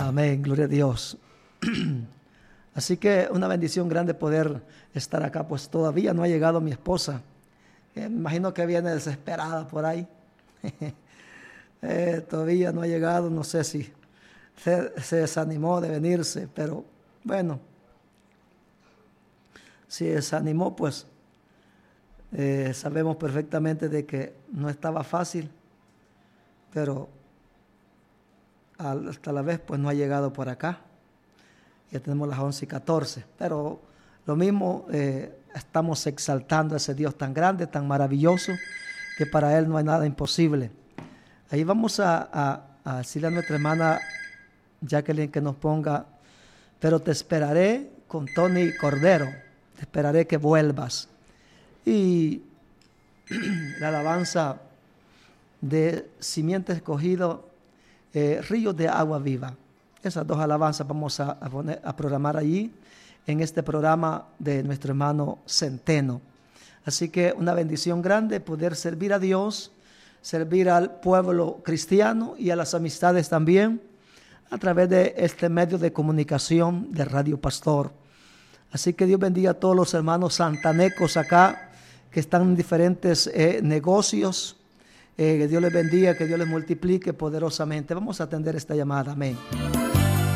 Amén, gloria a Dios. Así que una bendición grande poder estar acá, pues todavía no ha llegado mi esposa. Me imagino que viene desesperada por ahí. Todavía no ha llegado, no sé si se desanimó de venirse, pero bueno, si desanimó, pues sabemos perfectamente de que no estaba fácil, pero hasta la vez pues no ha llegado por acá. Ya tenemos las 11:14, pero lo mismo estamos exaltando a ese Dios tan grande, tan maravilloso, que para Él no hay nada imposible. Ahí vamos a decirle a nuestra hermana Jacqueline que nos ponga, pero te esperaré con Tony Cordero, te esperaré que vuelvas. Y la alabanza de Simiente Escogido, Ríos de Agua Viva. Esas dos alabanzas vamos a programar allí en este programa de nuestro hermano Centeno. Así que una bendición grande poder servir a Dios, servir al pueblo cristiano y a las amistades también a través de este medio de comunicación de Radio Pastor. Así que Dios bendiga a todos los hermanos santanecos acá que están en diferentes negocios. Que Dios les bendiga, que Dios les multiplique poderosamente. Vamos a atender esta llamada. Amén.